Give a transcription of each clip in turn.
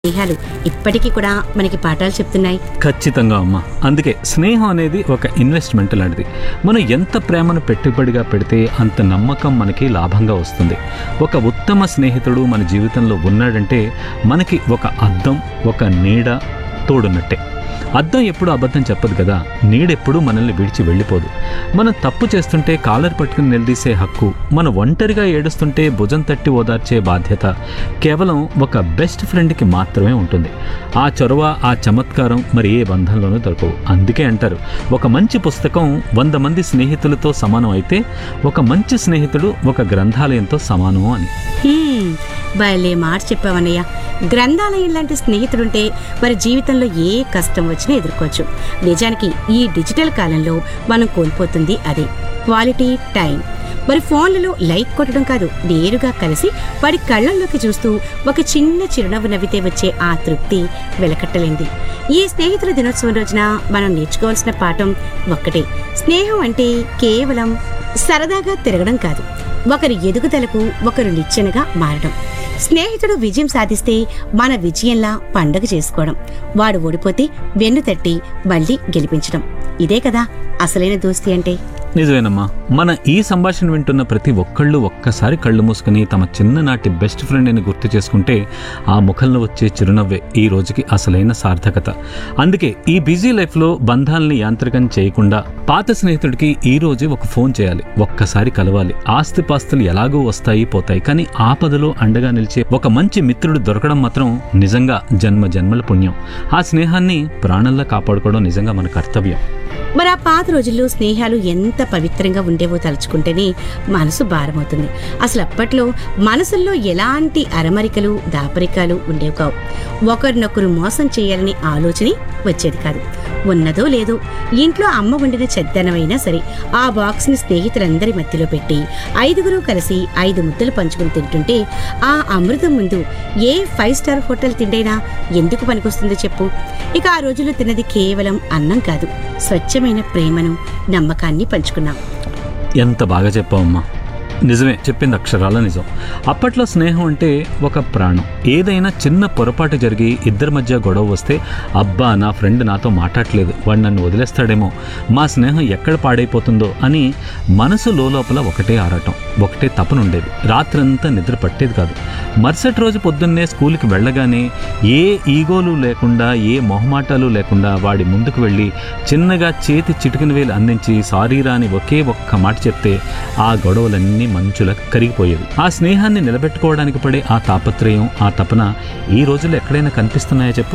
స్నేహాలు ఇప్పటికీ కూడా మనకి పాఠాలు చెప్తున్నాయి. ఖచ్చితంగా అమ్మా. అందుకే స్నేహం అనేది ఒక ఇన్వెస్ట్మెంట్ లాంటిది. మనం ఎంత ప్రేమను పెట్టుబడిగా పెడితే అంత నమ్మకం మనకి లాభంగా వస్తుంది. ఒక ఉత్తమ స్నేహితుడు మన జీవితంలో ఉన్నాడంటే మనకి ఒక అద్దం, ఒక నీడ తోడున్నట్టే. అద్దం ఎప్పుడు అబద్ధం చెప్పదు కదా, నీడెప్పుడు మనల్ని విడిచి వెళ్ళిపోదు. మనం తప్పు చేస్తుంటే కాలర్ పట్టుకుని నిలదీసే హక్కు, మన ఒంటరిగా ఏడుస్తుంటే భుజం తట్టి ఓదార్చే బాధ్యత కేవలం ఒక బెస్ట్ ఫ్రెండ్కి మాత్రమే ఉంటుంది. ఆ చొరవ, ఆ చమత్కారం మరి ఏ బంధంలోనూ దొరకవు. అందుకే అంటారు, ఒక మంచి పుస్తకం 100 మంది స్నేహితులతో సమానం అయితే ఒక మంచి స్నేహితుడు ఒక గ్రంథాలయంతో సమానం అని. భలే మాట చెప్పావన్నయ్య. గ్రంథాలయం లాంటి స్నేహితుడుంటే మరి జీవితంలో ఏ కష్టం వచ్చినా ఎదుర్కోవచ్చు. నిజానికి ఈ డిజిటల్ కాలంలో మనం కోల్పోతుంది అదే, క్వాలిటీ టైం. మరి ఫోన్లలో లైక్ కొట్టడం కాదు, నేరుగా కలిసి వాడి కళ్ళల్లోకి చూస్తూ ఒక చిన్న చిరునవ్వు నవ్వితే వచ్చే ఆ తృప్తి వెలకట్టలేంది. ఈ స్నేహితుల దినోత్సవం రోజున మనం నేర్చుకోవాల్సిన పాఠం ఒక్కటే. స్నేహం అంటే కేవలం సరదాగా తిరగడం కాదు, ఒకరి ఎదుగుదలకు ఒకరు నిచ్చెనగా మారడం. స్నేహితుడు విజయం సాధిస్తే మన విజయంలా పండగ చేసుకోవడం, వాడు ఓడిపోతే వెన్ను తట్టి మళ్ళీ గెలిపించడం. ఇదే కదా అసలైన దోస్తీ అంటే. నిజమేనమ్మా. మన ఈ సంభాషణ వింటున్న ప్రతి ఒక్కళ్ళు ఒక్కసారి కళ్ళు మూసుకుని తమ చిన్ననాటి బెస్ట్ ఫ్రెండ్ని గుర్తు చేసుకుంటే ఆ ముఖంలో వచ్చే చిరునవ్వే ఈ రోజుకి అసలైన సార్థకత. అందుకే ఈ బిజీ లైఫ్లో బంధాలని యాంత్రికం చేయకుండా పాత స్నేహితుడికి ఈ రోజు ఒక ఫోన్ చేయాలి, ఒక్కసారి కలవాలి. ఆస్తిపాస్తులు ఎలాగో వస్తాయి పోతాయి, కానీ ఆపదలో అండగా నిలిచే ఒక మంచి మిత్రుడు దొరకడం మాత్రం నిజంగా జన్మ జన్మల పుణ్యం. ఆ స్నేహాన్ని ప్రాణంలా కాపాడుకోవడం నిజంగా మన కర్తవ్యం. మరి ఆ పాత రోజుల్లో స్నేహాలు ఎంత పవిత్రంగా ఉండేవో తలుచుకుంటేనే మనసు భారమవుతుంది. అసలు అప్పట్లో మనసుల్లో ఎలాంటి అరమరికలు దాపరికాలు ఉండేవి కావు. ఒకరినొకరు మోసం చేయాలని ఆలోచనే వచ్చేది కాదు. ఉన్నదో లేదో ఇంట్లో అమ్మ వండిన చెద్దనమైనా సరే ఆ బాక్స్ ని స్నేహితులందరి మధ్యలో పెట్టి 5గురు కలిసి 5 ముద్దలు పంచుకుని తింటుంటే ఆ అమృతం ముందు ఏ 5 స్టార్ హోటల్ తిండైనా ఎందుకు పనికొస్తుందో చెప్పు. ఇక ఆ రోజుల్లో తిన్నది కేవలం అన్నం కాదు, స్వచ్ఛమైన ప్రేమను, నమ్మకాన్ని పంచుకున్నాం. ఎంత బాగా చెప్పావమ్మా. నిజమే, చెప్పింది అక్షరాల నిజం. అప్పట్లో స్నేహం అంటే ఒక ప్రాణం. ఏదైనా చిన్న పొరపాటు జరిగి ఇద్దరి మధ్య గొడవ వస్తే, అబ్బా నా ఫ్రెండ్ నాతో మాట్లాడలేదు, వాడు నన్ను వదిలేస్తాడేమో, మా స్నేహం ఎక్కడ పాడైపోతుందో అని మనసు లోపల ఒకటే ఆరాటం, ఒకటే తపనుండేది. రాత్రంతా నిద్ర పట్టేది కాదు. మరుసటి రోజు పొద్దున్నే స్కూల్కి వెళ్ళగానే ఏ ఈగోలు లేకుండా, ఏ మొహమాటాలు లేకుండా వాడి ముందుకు వెళ్ళి చిన్నగా చేతి చిటికిన వేలు అందించి సారీరా అని ఒకే ఒక్క మాట చెప్తే ఆ గొడవలన్నీ మంచులా కరిగిపోయేవి. ఆ స్నేహాన్ని నిలబెట్టుకోవడానికి పడే ఆ తాపత్రయం, ఆ తపన ఈ రోజుల్లో ఎక్కడైనా కనిపిస్తున్నాయా చెప్పు?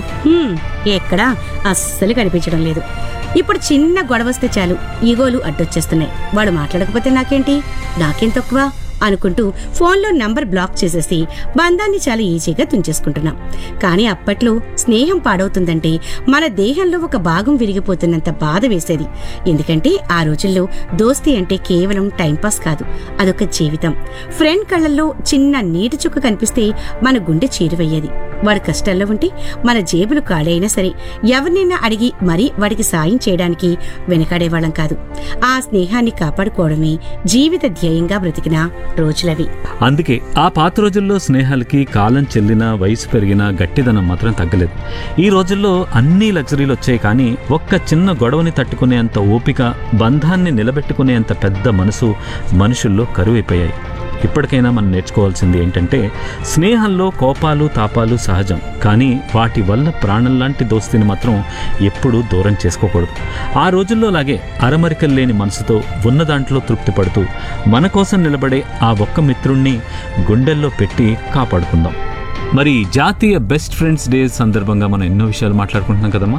ఎక్కడా అస్సలు కనిపించడం లేదు. ఇప్పుడు చిన్న గొడవ వస్తే చాలు ఈగోలు అడ్డొచ్చేస్తున్నాయి. వాడు మాట్లాడకపోతే నాకేం తక్కువ అనుకుంటూ ఫోన్లో నంబర్ బ్లాక్ చేసేసి బంధాన్ని చాలా ఈజీగా తుంచేసుకుంటున్నాం. కానీ అప్పట్లో స్నేహం పాడవుతుందంటే మన దేహంలో ఒక భాగం విరిగిపోతున్నంత బాధ వేసేది. ఎందుకంటే ఆ రోజుల్లో దోస్తీ అంటే కేవలం టైంపాస్ కాదు, అదొక జీవితం. ఫ్రెండ్ కళ్ళల్లో చిన్న నీటి చుక్క కనిపిస్తే మన గుండె చీరువయ్యేది. వాడు కష్టాల్లో ఉంటే మన జేబులు ఖాళీ అయినా సరే ఎవరినైనా అడిగి మరీ వాడికి సాయం చేయడానికి వెనకాడేవాళ్ళం కాదు. ఆ స్నేహాన్ని కాపాడుకోవడమే జీవిత ధ్యేయంగా బ్రతికిన రోజులవి. అందుకే ఆ పాత రోజుల్లో స్నేహాలకి కాలం చెల్లినా, వయసు పెరిగినా గట్టిదనం మాత్రం తగ్గలేదు. ఈ రోజుల్లో అన్ని లగ్జరీలు వచ్చాయి, కానీ ఒక్క చిన్న గొడవని తట్టుకునేంత ఓపిక, బంధాన్ని నిలబెట్టుకునేంత పెద్ద మనసు మనుషుల్లో కరువైపోయాయి. ఇప్పటికైనా మనం నేర్చుకోవాల్సింది ఏంటంటే, స్నేహంలో కోపాలు తాపాలు సహజం, కానీ వాటి వల్ల ప్రాణంలాంటి దోస్తిని మాత్రం ఎప్పుడూ దూరం చేసుకోకూడదు. ఆ రోజుల్లో లాగే అరమరికలు లేని మనసుతో ఉన్న దాంట్లో తృప్తి పడుతూ మన కోసం నిలబడే ఆ ఒక్క మిత్రుణ్ణి గుండెల్లో పెట్టి కాపాడుకుందాం. మరి జాతీయ బెస్ట్ ఫ్రెండ్స్ డే సందర్భంగా మనం ఎన్నో విషయాలు మాట్లాడుకుంటున్నాం కదమ్మా.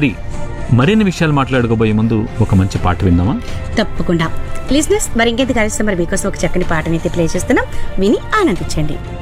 మరిన్ని విషయాలు మాట్లాడుకోబోయే ముందు ఒక మంచి పాట విందామా? తప్పకుండా. లిజనర్స్, మరి ఇంకెందుకు కలిసి మీకోసం ఒక చక్కని పాటనైతే ప్లే చేస్తున్నాం, విని ఆనందించండి.